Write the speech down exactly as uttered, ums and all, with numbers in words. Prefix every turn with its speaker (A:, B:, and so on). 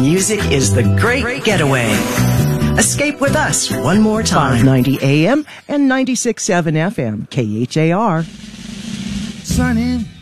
A: music is the great getaway. Escape with us one more time.
B: five ninety A M and ninety-six point seven F M, K H A R.
C: Sunny